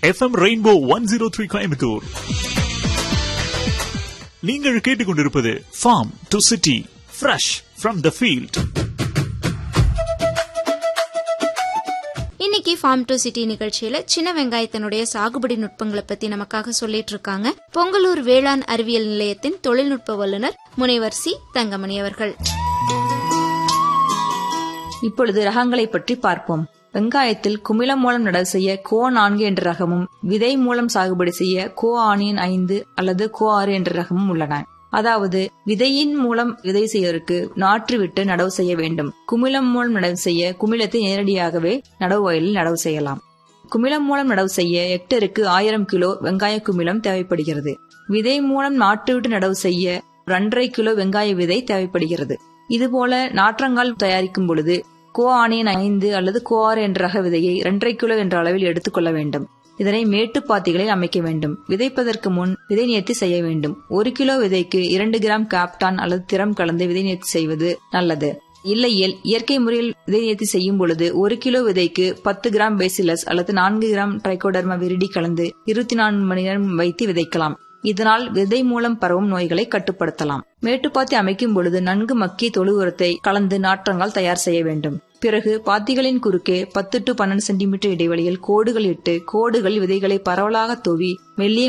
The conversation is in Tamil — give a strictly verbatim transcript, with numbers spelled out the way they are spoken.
F M rainbow one zero three Coimbatore. நீங்கள் கேட்டுக்கொண்டிருப்பது form to city, fresh from the field. இன்னைக்கு ஃபார்ம் டு சிட்டி நிகழ்ச்சியில சின்ன வெங்காயத்தினுடைய சாகுபடி நுட்பங்களை பத்தி நமக்காக சொல்லிட்டு இருக்காங்க பொங்கலூர் வேளாண் அறிவியல் நிலையத்தின் தொழில்நுட்ப வல்லுநர் முனைவர் சி தங்கமணி அவர்கள். இப்பொழுது ரகங்களை பற்றி பார்ப்போம். வெங்காயத்தில் குமிழம் மூலம் நடவு செய்ய கோ நான்கு என்ற ரகமும், விதை மூலம் சாகுபடி செய்ய கோ ஆனியன் ஐந்து அல்லது கோ ஆறு என்ற ரகமும் உள்ளன. அதாவது விதையின் மூலம் விதை செய்வதற்கு நாற்று விட்டு நடவு செய்ய வேண்டும். குமிழம் மூலம் நடவு செய்ய குமிழத்தை நேரடியாகவே நடவு வயலில் நடவு செய்யலாம். குமிழம் மூலம் நடவு செய்ய ஹெக்டருக்கு ஆயிரம் கிலோ வெங்காய குமிழம் தேவைப்படுகிறது. விதை மூலம் நாற்று விட்டு நடவு செய்ய இரண்டரை கிலோ வெங்காய விதை தேவைப்படுகிறது. இதுபோல நாற்றங்கால் தயாரிக்கும் பொழுது கோ ஆனியன் ஐந்து அல்லது கோ ஆறு என்ற ரக விதையை இரண்டரை கிலோ என்ற அளவில் எடுத்துக்கொள்ள வேண்டும். இதனை மேட்டுப்பாத்திகளில் அமைக்க வேண்டும். விதைப்பதற்கு முன் விதை நேர்த்தி செய்ய வேண்டும். ஒரு கிலோ விதைக்கு இரண்டு கிராம் காப்டான் அல்லது திரம் கலந்து விதை நேர்த்தி செய்வது நல்லது. இல்லையேல் இயற்கை முறையில் விதை நேர்த்தி செய்யும் பொழுது ஒரு கிலோ விதைக்கு பத்து கிராம் பேசிலஸ் அல்லது நான்கு கிராம் ட்ரைகோடர்மா விரிடி கலந்து இருபத்தி நான்கு மணி நேரம் வைத்து விதைக்கலாம். இதனால் விதை மூலம் பரவும் நோய்களை கட்டுப்படுத்தலாம். மேட்டுப்பாத்தி அமைக்கும் பொழுது நன்கு மக்கிய தொழு உரத்தை கலந்து நாற்றங்கால் தயார் செய்ய வேண்டும். பிறகு பாத்திகளின் குறுக்கே பத்து டு பன்னெண்டு சென்டிமீட்டர் இடைவெளியில் கோடுகள் இட்டு கோடுகள் விதைகளை பரவலாக தூவி மெல்லிய